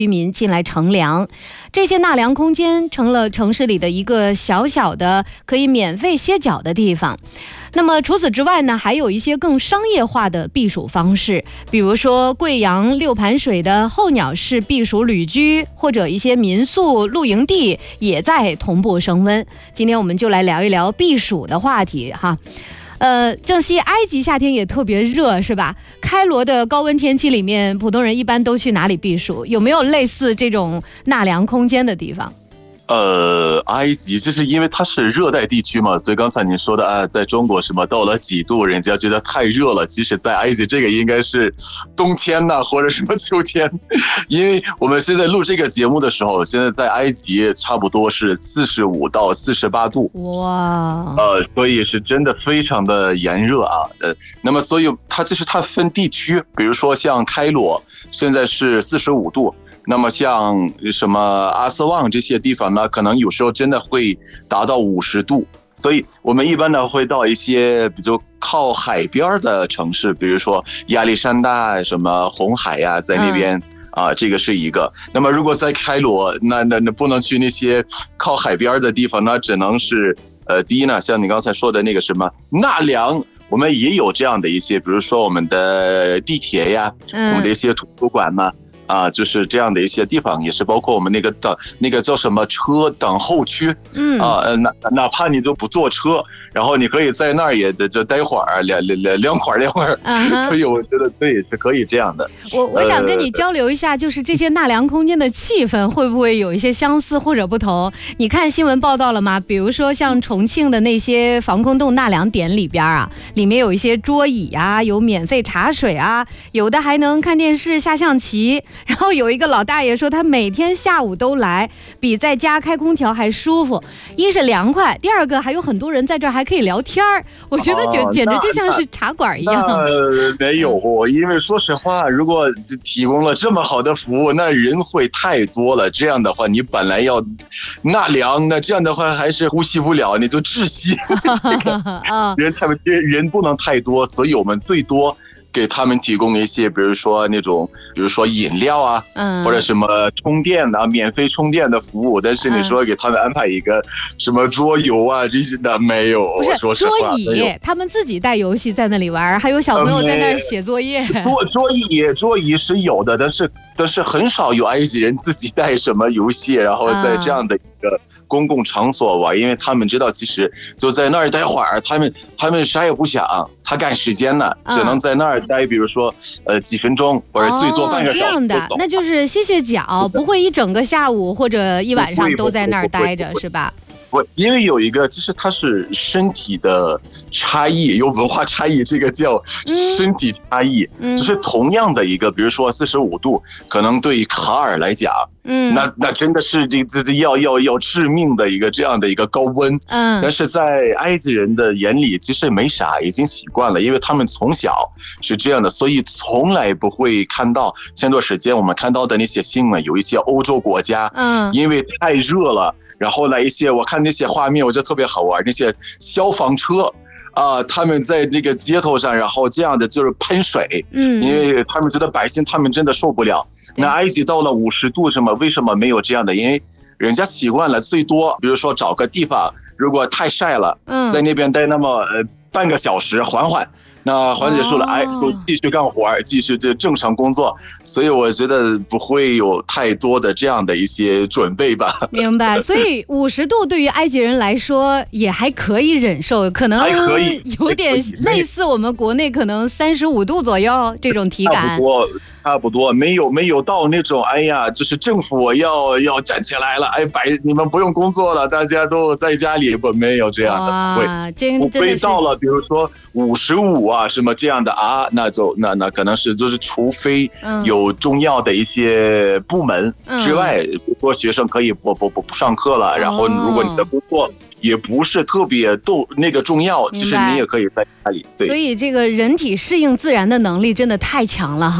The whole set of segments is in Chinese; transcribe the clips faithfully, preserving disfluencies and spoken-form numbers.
居民进来乘凉。这些纳凉空间成了城市里的一个小小的可以免费歇脚的地方。那么除此之外呢，还有一些更商业化的避暑方式，比如说贵阳六盘水的候鸟式避暑旅居，或者一些民宿露营地也在同步升温。今天我们就来聊一聊避暑的话题哈。呃，正西，埃及夏天也特别热，是吧？开罗的高温天气里面，普通人一般都去哪里避暑？有没有类似这种纳凉空间的地方？ 呃，埃及就是因为它是热带地区嘛，所以刚才你说的啊，在中国什么到了几度，人家觉得太热了。其实，在埃及这个应该是冬天呐、啊，或者什么秋天，因为我们现在录这个节目的时候，现在在埃及差不多是四十五到四十八度，哇，呃，所以是真的非常的炎热啊。呃，那么所以它就是它分地区，比如说像开罗现在是四十五度。那么像什么阿斯旺这些地方呢，可能有时候真的会达到五十度，所以我们一般呢会到一些比如靠海边的城市，比如说亚历山大、什么红海呀、啊，在那边、嗯、啊，这个是一个。那么如果在开罗，那那那不能去那些靠海边的地方，那只能是呃，第一呢，像你刚才说的那个什么纳凉。我们也有这样的一些，比如说我们的地铁呀，嗯、我们的一些图书馆呢。啊，就是这样的一些地方，也是包括我们那个等那个叫什么车等候区，嗯啊，哪哪怕你就不坐车，然后你可以在那儿也就待会儿，两两两会儿两会儿，所以我觉得这也是可以这样的。 我我想跟你交流一下，就是这些纳凉空间的气氛会不会有一些相似或者不同？你看新闻报道了吗？比如说像重庆的那些防空洞纳凉点里边啊，里面有一些桌椅啊，有免费茶水啊，有的还能看电视、下象棋。然后有一个老大爷说，他每天下午都来，比在家开空调还舒服。一是凉快，第二个还有很多人在这儿还可以聊天儿。我觉得就、哦、简直就像是茶馆一样。 呃，没有，因为说实话，如果提供了这么好的服务，那人会太多了。这样的话，你本来要纳凉，那这样的话还是呼吸不了，你就窒息。这个人太人不能太多，所以我们最多。给他们提供一些，比如说那种，比如说饮料啊，嗯、或者什么充电啊，免费充电的服务。但是你说给他们安排一个什么桌游啊这些的没有， 不是说实话桌椅，他们自己带游戏在那里玩，还有小朋友在那儿写作业。 桌桌椅桌椅是有的，但是但是很少有埃及人自己带什么游戏，然后在这样的一个公共场所玩，因为他们知道其实就在那儿待会儿，他们他们啥也不想，他赶时间呢，只能在那儿待，比如说呃几分钟或者最多半个小时、哦。 这样的，那就是歇歇脚，不会一整个下午或者一晚上都在那儿待着，是吧？ 不，因为有一个，其实它是身体的差异，有文化差异，这个叫身体差异，嗯、就是同样的一个，比如说四十五度，可能对于卡尔来讲，嗯，那那真的是这这这要要要致命的一个这样的一个高温，嗯，但是在埃及人的眼里，其实没啥，已经习惯了，因为他们从小是这样的，所以从来不会看到前段时间我们看到的那些新闻，有一些欧洲国家，嗯，因为太热了，然后来一些我看。那些画面我觉得特别好玩，那些消防车啊、呃，他们在那个街头上，然后这样的就是喷水，嗯，因为他们觉得百姓他们真的受不了。那埃及到了五十度什么，为什么没有这样的？因为人家习惯了，最多比如说找个地方，如果太晒了，嗯，在那边待那么呃半个小时，缓缓。那缓解出了，哎，就继续干活，继续这正常工作，所以我觉得不会有太多的这样的一些准备吧。 明白，所以五十度对于埃及人来说也还可以忍受，可能有点类似我们国内可能三十五度左右这种体感。 差不多，差不多，没有没有到那种，哎呀，就是政府要要站起来了，哎，百你们不用工作了，大家都在家里，不没有这样的，不会， 真不会到了，比如说五十五啊什么这样的啊，那就那那可能是就是除非有重要的一些部门之外，比如说学生可以不不不不上课了，然后如果你的工作也不是特别都那个重要，其实你也可以在家里。对， 所以这个人体适应自然的能力真的太强了哈。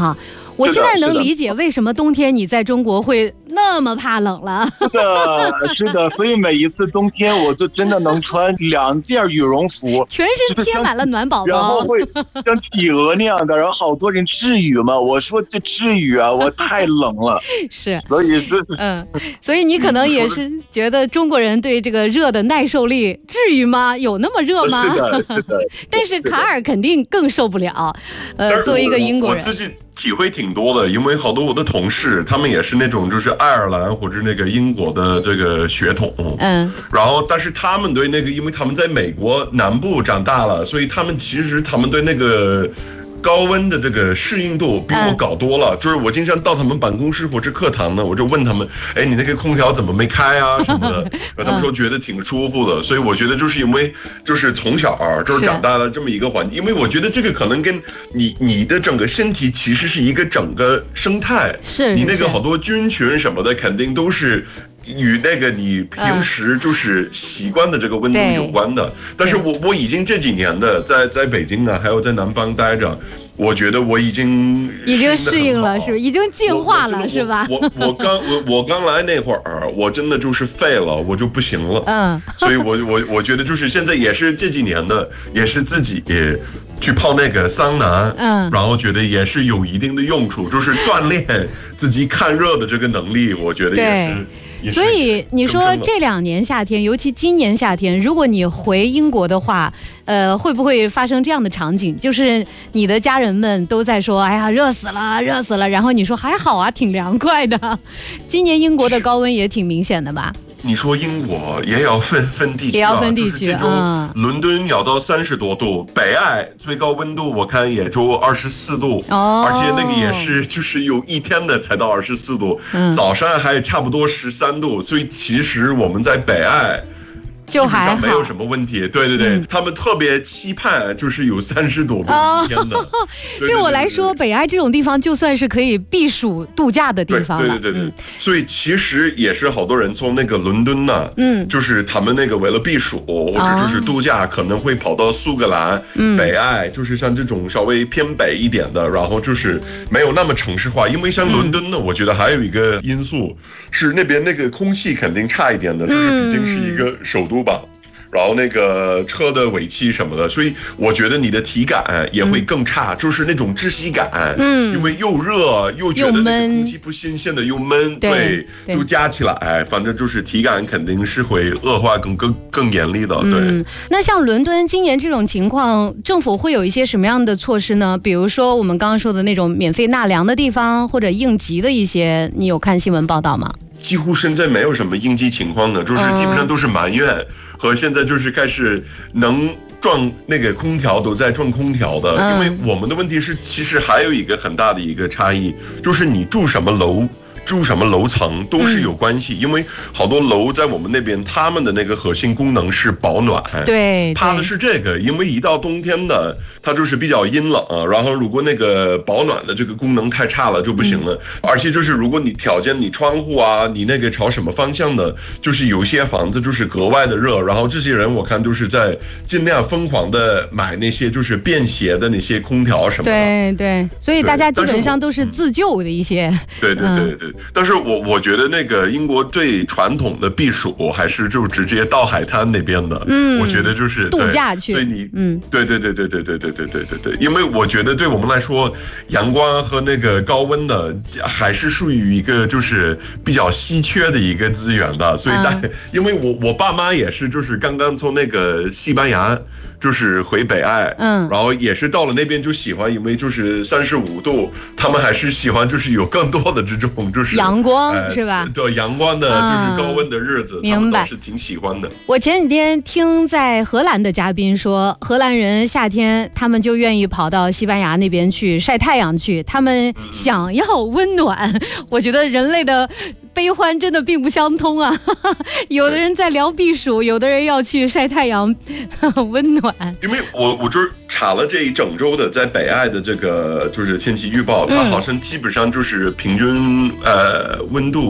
我现在能理解为什么冬天你在中国会那么怕冷了。 是的，是的，所以每一次冬天我就真的能穿两件羽绒服， 全身贴满了暖宝宝， 然后会像企鹅那样的，然后好多人至于吗？我说这至于啊，我太冷了。 是， 所以这嗯，所以你可能也是觉得中国人对这个热的耐受力至于吗？有那么热吗？ 是的，是的。 但是卡尔肯定更受不了。呃，作为一个英国人， 我最近体会挺多的，因为好多我的同事，他们也是那种就是爱尔兰或者那个英国的这个血统， 嗯， 然后但是他们对那个，因为他们在美国南部长大了，所以他们其实他们对那个高温的这个适应度比我高多了，嗯、就是我经常到他们办公室或者课堂呢，我就问他们，哎，你那个空调怎么没开啊什么的，然后他们说觉得挺舒服的，所以我觉得就是因为就是从小就是长大了这么一个环境，因为我觉得这个可能跟你你的整个身体其实是一个整个生态， 是你那个好多菌群什么的肯定都是。与那个你平时就是习惯的这个温度有关的，嗯、但是我我已经这几年的在在北京啊，还有在南方待着，我觉得我已经已经适应了，是吧？已经进化了，是吧？ 我我我刚我我刚来那会儿，我真的就是废了，我就不行了。 嗯， 所以我我我觉得就是现在也是这几年的，也是自己去泡那个桑拿， 嗯， 然后觉得也是有一定的用处，就是锻炼自己看热的这个能力，我觉得也是。 所以你说这两年夏天，尤其今年夏天，如果你回英国的话，呃，会不会发生这样的场景？就是你的家人们都在说：“哎呀，热死了，热死了。”然后你说：“还好啊，挺凉快的。”今年英国的高温也挺明显的吧？ 你说英国也要分分地区、啊， 也要分地区啊。伦敦要到三十多度，北爱最高温度我看也就二十四度， 哦， 而且那个也是就是有一天的才到二十四度，嗯，早上还差不多十三度，所以其实我们在北爱。 就还好， 没有什么问题。对对对，嗯、他们特别期盼就是有三十多度一天的。哦、 对, 对我来说，北爱这种地方就算是可以避暑度假的地方了。 对对对对对、嗯，所以其实也是好多人从那个伦敦呢、啊， 嗯， 就是他们那个为了避暑或者就是度假，可能会跑到苏格兰、嗯、北爱，就是像这种稍微偏北一点的，然后就是没有那么城市化。因为像伦敦呢，嗯、我觉得还有一个因素是那边那个空气肯定差一点的，就是毕竟是一个首都。吧，然后那个车的尾气什么的，所以我觉得你的体感也会更差，嗯、就是那种窒息感， 嗯， 因为又热又觉得那个空气不新鲜的又闷， 对， 对都加起来，反正就是体感肯定是会恶化更更更严厉的，对。 嗯，那像伦敦今年这种情况，政府会有一些什么样的措施呢？比如说我们刚刚说的那种免费纳凉的地方，或者应急的一些，你有看新闻报道吗？ 几乎现在没有什么应急情况的，就是基本上都是埋怨和现在就是开始能装那个空调都在装空调的，因为我们的问题是其实还有一个很大的一个差异，就是你住什么楼住什么楼层都是有关系，嗯、因为好多楼在我们那边，他们的那个核心功能是保暖， 对， 怕的是这个，因为一到冬天的，它就是比较阴冷，然后如果那个保暖的这个功能太差了就不行了，嗯、而且就是如果你条件你窗户啊，你那个朝什么方向的，就是有些房子就是格外的热，然后这些人我看都是在尽量疯狂的买那些就是便携的那些空调什么的， 对对，所以大家基本上都是自救的一些， 嗯、对对对对。但是我我觉得那个英国最传统的避暑还是就直接到海滩那边的，嗯，我觉得就是度假去， 所以你，嗯，对对对对对对对对对对对，因为我觉得对我们来说，阳光和那个高温的还是属于一个就是比较稀缺的一个资源的，所以但、嗯、因为我我爸妈也是就是刚刚从那个西班牙。就是回北爱，嗯，然后也是到了那边就喜欢，因为就是三十五度，他们还是喜欢就是有更多的这种就是阳光、呃、是吧？ 对，阳光的就是高温的日子， 嗯、 他们都是挺喜欢的。 我前几天听在荷兰的嘉宾说，荷兰人夏天他们就愿意跑到西班牙那边去晒太阳去，他们想要温暖。嗯、我觉得人类的悲欢真的并不相通啊！有的人在聊避暑，有的人要去晒太阳，温暖。 因为我我就是查了这一整周的在北爱的这个就是天气预报，它好像基本上就是平均呃温度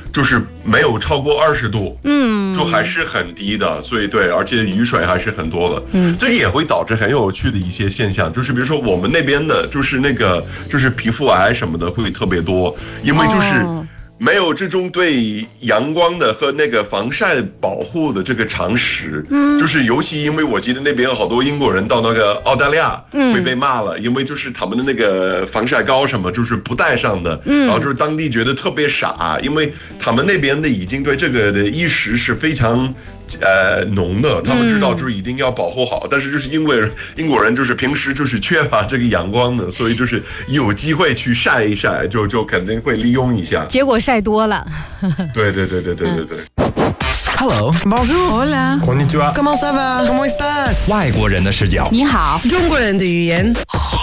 就是没有超过二十度， 嗯， 就还是很低的，所以对，而且雨水还是很多的， 嗯， 这个也会导致很有趣的一些现象，就是比如说我们那边的，就是那个就是皮肤癌什么的会特别多，因为就是。哦没有这种对阳光的和那个防晒保护的这个常识，嗯，就是尤其因为我记得那边有好多英国人到那个澳大利亚会被骂了，嗯，因为就是他们的那个防晒膏什么就是不带上的，嗯，然后就是当地觉得特别傻，因为他们那边的已经对这个的意识是非常。呃，浓的，他们知道就是一定要保护好，嗯，但是就是因为英国人就是平时就是缺乏这个阳光的，所以就是有机会去晒一晒，就就肯定会利用一下。 结果晒多了。 对对对对对对对。 Hello, Bonjour, Hola, Konnichiwa, Comment ça va? Comment estás? 外国人的视角， 你好，中国人的语言。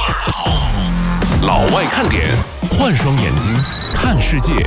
老外看点，换双眼睛看世界。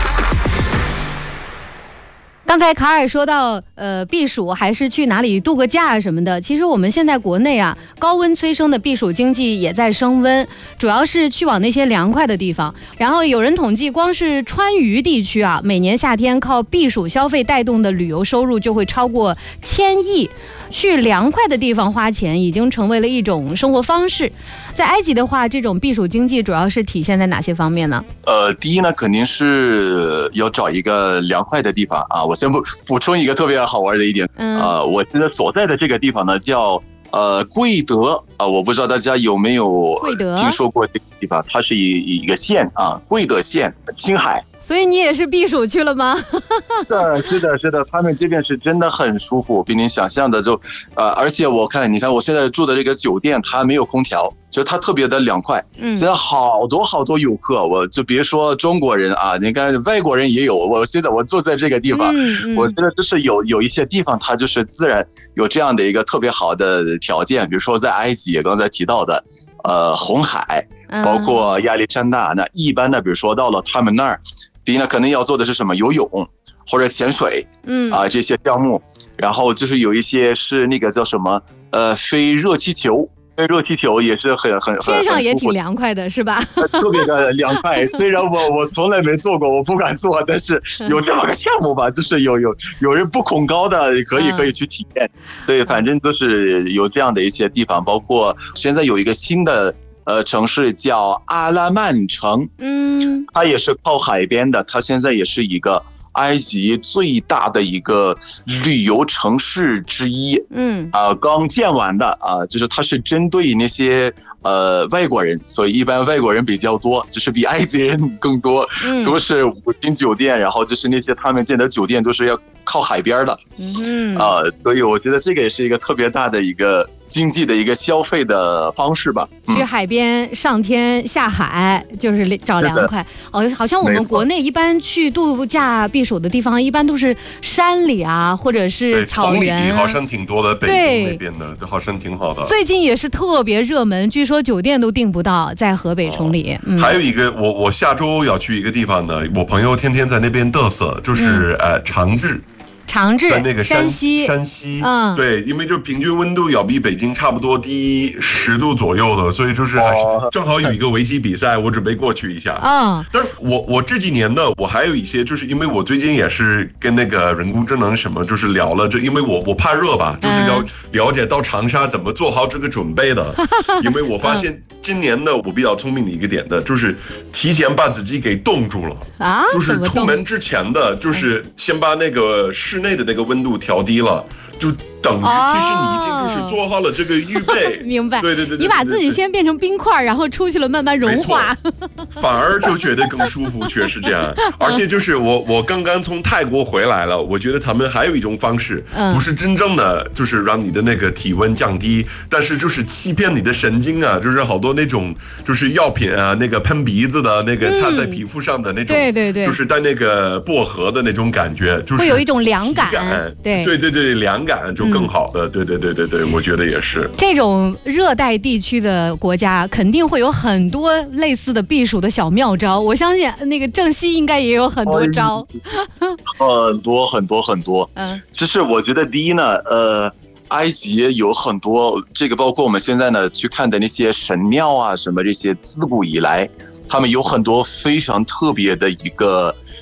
刚才卡尔说到，呃，避暑还是去哪里度个假什么的。其实我们现在国内啊，高温催生的避暑经济也在升温，主要是去往那些凉快的地方。然后有人统计，光是川渝地区啊，每年夏天靠避暑消费带动的旅游收入就会超过千亿。去凉快的地方花钱已经成为了一种生活方式。在埃及的话，这种避暑经济主要是体现在哪些方面呢？ 呃，第一呢，肯定是要找一个凉快的地方啊。我先补补充一个特别好玩的一点，嗯，呃，我现在所在的这个地方呢叫呃贵德啊，我不知道大家有没有听说过这个地方，它是一一个县啊，贵德县，青海。 所以你也是避暑去了吗？ 是的，是的，是的，他们这边是真的很舒服，比你想象的就，呃，而且我看，你看我现在住的这个酒店，它没有空调，就它特别的凉快。嗯，现在好多好多游客，我就别说中国人啊，你看外国人也有。我现在我坐在这个地方，嗯嗯、我觉得就是有有一些地方，它就是自然有这样的一个特别好的条件，比如说在埃及刚才提到的，呃，红海，包括亚历山大，那一般的，比如说到了他们那儿。第一呢，可能要做的是什么？游泳或者潜水，嗯啊这些项目。然后就是有一些是那个叫什么？呃，飞热气球，飞热气球也是很很天上也挺凉快的，是吧？ 特别的凉快。虽然我我从来没做过，我不敢做，但是有这么个项目吧，就是有有有人不恐高的，可以可以去体验。嗯、对，反正就是有这样的一些地方，包括现在有一个新的。呃，城市叫阿拉曼城，嗯，它也是靠海边的，它现在也是一个埃及最大的一个旅游城市之一，嗯，啊、呃，刚建完的啊、呃，就是它是针对那些呃外国人，所以一般外国人比较多，就是比埃及人更多，嗯，都是五星酒店，然后就是那些他们建的酒店都是要靠海边的，嗯，啊、呃，所以我觉得这个也是一个特别大的一个经济的一个消费的方式吧， 嗯、去海边。上天下海就是找凉快哦，好像我们国内一般去度假避暑的地方，一般都是山里啊，或者是草原、啊。 好像挺多的，北京那边的好像挺好的。 最近也是特别热门，据说酒店都订不到，在河北崇礼。哦嗯、 还有一个，我我下周要去一个地方呢，我朋友天天在那边嘚瑟，就是、嗯、呃长治。 长治， 在那个山西， 山西，嗯，对，因为就平均温度要比北京差不多低十度左右的，所以就是还是正好有一个围棋比赛，我准备过去一下。嗯，但是我我这几年呢，我还有一些，就是因为我最近也是跟那个人工智能什么，就是聊了这，因为我我怕热吧，就是了、嗯、了解到长沙怎么做好这个准备的，因为我发现今年呢，我比较聪明的一个点的，就是提前把自己给冻住了啊，就是出门之前的，就是先把那个室内的那个温度调低了，就等于其实你已经就是做好了这个预备。 明白， 对对 对, 对, 对, 对， 你把自己先变成冰块，然后出去了慢慢融化， 反而就觉得更舒服，确实这样。而且就是我我刚刚从泰国回来了，我觉得他们还有一种方式，嗯、不是真正的就是让你的那个体温降低，但是就是欺骗你的神经啊，就是好多那种就是药品啊，那个喷鼻子的那个擦在皮肤上的那种，嗯、对对对，就是带那个薄荷的那种感觉，就是会有一种凉感， 对对对对，凉感就更好的，嗯、对对对对对，我觉得也是。 这种热带地区的国家肯定会有很多类似的避暑的小妙招，我相信那个郑西应该也有很多招， 很多很多很多。嗯，就是我觉得第一呢，呃。埃及有很多这个，包括我们现在呢去看的那些神庙啊，什么这些，自古以来他们有很多非常特别的一个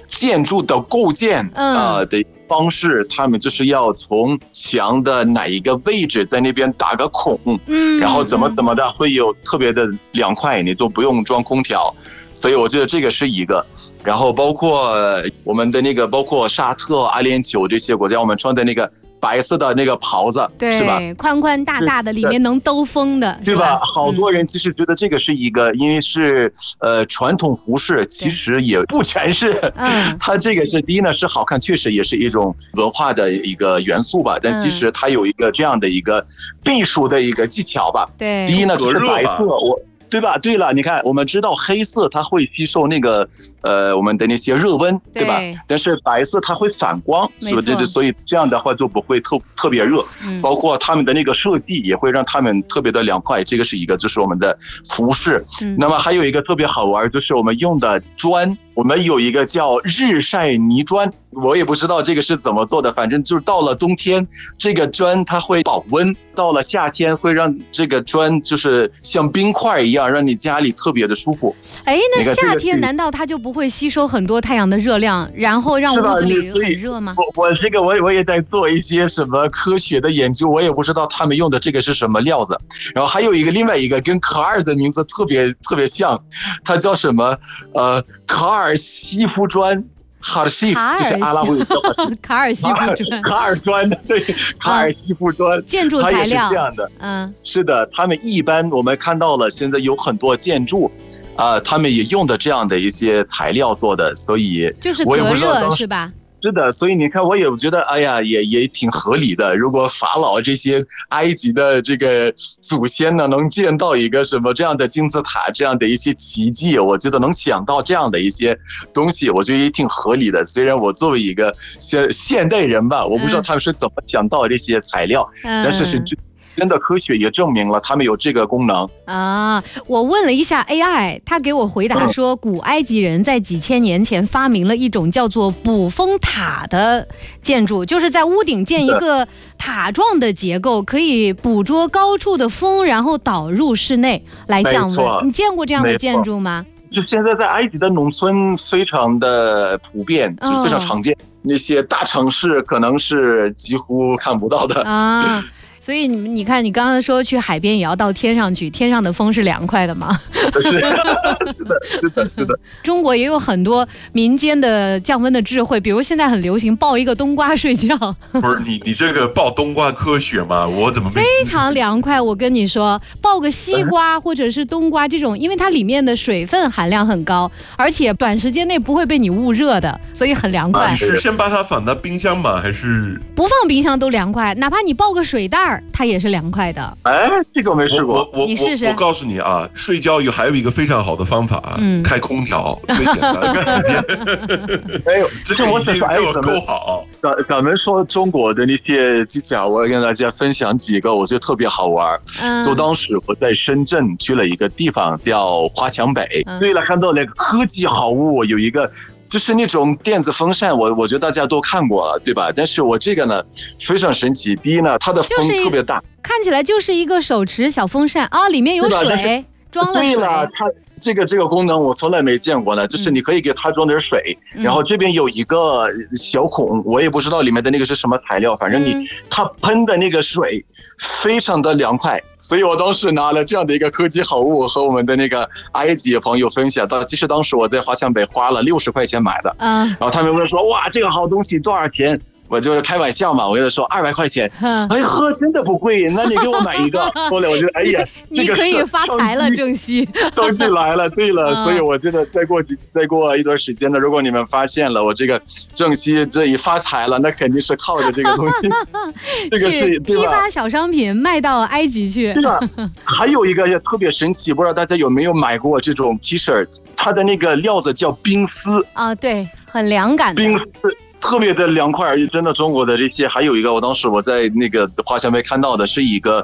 建筑的构建啊、呃、的方式，他们就是要从墙的哪一个位置在那边打个孔，嗯，然后怎么怎么的会有特别的凉快，你都不用装空调，所以我觉得这个是一个。然后包括我们的那个，包括沙特、阿联酋这些国家，我们穿的那个白色的那个袍子， 对， 是吧？ 宽宽大大的，里面能兜风的， 对吧？好多人其实觉得这个是一个，因为是呃传统服饰，其实也不全是。嗯，它这个是第一呢是好看，确实也是一种文化的一个元素吧。但其实它有一个这样的一个避暑的一个技巧吧。 对， 第一呢就是白色，我。对吧？对了，你看，我们知道黑色它会吸收那个呃我们的那些热温，对吧？但是白色它会反光，是不是？所以这样的话就不会特特别热。嗯、包括他们的那个设计也会让他们特别的凉快，这个是一个，就是我们的服饰。嗯、那么还有一个特别好玩，就是我们用的砖。我们有一个叫日晒泥砖，我也不知道这个是怎么做的，反正就是到了冬天，这个砖它会保温；到了夏天，会让这个砖就是像冰块一样，让你家里特别的舒服。 哎，那夏天难道它就不会吸收很多太阳的热量，然后让屋子里很热吗？ 我我这个我我也在做一些什么科学的研究，我也不知道他们用的这个是什么料子。然后还有一个另外一个跟卡尔的名字特别特别像，它叫什么？呃，卡尔。卡尔西夫砖，卡尔西夫就是阿拉伯语叫卡尔西夫砖， 卡尔砖的对，卡尔西夫砖、嗯、 建筑材料，它也是这样的， 嗯， 是的，他们一般我们看到了，现在有很多建筑，啊、呃，他们也用的这样的一些材料做的，所以就是隔热是吧？ 是的，所以你看，我也觉得，哎呀，也也挺合理的。如果法老这些埃及的这个祖先呢，能见到一个什么这样的金字塔，这样的一些奇迹，我觉得能想到这样的一些东西，我觉得也挺合理的。虽然我作为一个现现代人吧，我不知道他们是怎么想到这些材料，嗯、但是是真的科学也证明了他们有这个功能啊！我问了一下 A I， 他给我回答说，古埃及人在几千年前发明了一种叫做捕风塔的建筑，就是在屋顶建一个塔状的结构，可以捕捉高处的风，然后导入室内来降温。你见过这样的建筑吗？ 就现在在埃及的农村非常的普遍，就非常常见。嗯、那些大城市可能是几乎看不到的啊。所以你你看，你刚才说去海边也要到天上去，天上的风是凉快的吗？ 是的，是的，是的。 中国也有很多民间的降温的智慧，比如现在很流行抱一个冬瓜睡觉。 不是你，你这个抱冬瓜科学吗？我怎么没？ 非常凉快，我跟你说，抱个西瓜或者是冬瓜这种，因为它里面的水分含量很高，而且短时间内不会被你捂热的，所以很凉快。 啊、是先把它放到冰箱吗？还是不放冰箱都凉快？哪怕你抱个水袋。它也是凉快的。 哎，这个我没试过。 我我你试试。 我告诉你啊，睡觉有还有一个非常好的方法，嗯、开空调最简单。 哎呦， 这个已经就够好。 咱咱们说中国的那些技巧，我要跟大家分享几个，我觉得特别好玩。嗯。就当时我在深圳去了一个地方叫华强北，嗯、对了，看到那个科技好物，有一个。就是那种电子风扇，我我觉得大家都看过了，对吧？但是我这个呢非常神奇。第一呢，它的风特别大， 看起来就是一个手持小风扇啊，里面有水，装了水。 对了，它这个这个功能我从来没见过呢，就是你可以给它装点水，嗯、然后这边有一个小孔，我也不知道里面的那个是什么材料，反正你、嗯、它喷的那个水非常的凉快。所以我当时拿了这样的一个科技好物和我们的那个埃及朋友分享到，其实当时我在华强北花了六十块钱买的，嗯，然后他们问说哇这个好东西多少钱？我就开玩笑嘛，我跟他说二百块钱，哎呵，真的不贵，那你给我买一个。后来我就哎呀， 你可以发财了，郑熙， 东西来了。对了，所以我觉得再过再过一段时间呢，如果你们发现了我这个郑熙这一发财了，那肯定是靠着这个东西， 这个是批发小商品卖到埃及去。 对吧？还有一个也特别神奇，不知道大家有没有买过这种 T 恤，它的那个料子叫冰丝啊，对，很凉感的。 冰丝。特别的凉快，而且真的中国的这些，还有一个，我当时我在那个华强北看到的是一个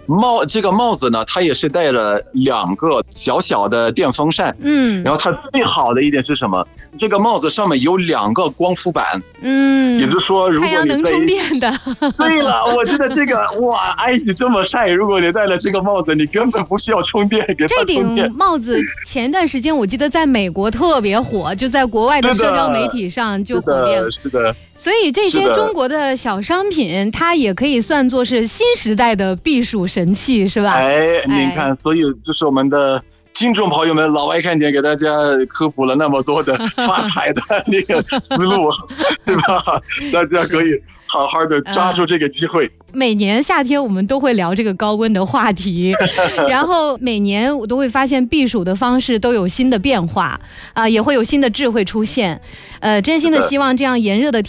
帽这个帽子呢，它也是带了两个小小的电风扇。 嗯， 然后它最好的一点是什么？这个帽子上面有两个光伏板。 嗯， 也就是说，如果太阳能你在充电的。 对了，我觉得这个哇，埃及这么晒，如果你戴了这个帽子，你根本不需要充电，给它这充电。 顶帽子前段时间我记得在美国特别火，就在国外的社交媒体上就火遍了。 是的， 所以这些中国的小商品，它也可以算作是新时代的避暑神器，是吧？ 哎，您看，所以这是我们的听众朋友们，老外看点给大家科普了那么多的发财的那个思路，对吧？大家可以好好的抓住这个机会。 每年夏天我们都会聊这个高温的话题，然后每年我都会发现避暑的方式都有新的变化啊、呃，也会有新的智慧出现。呃，真心的希望这样炎热的天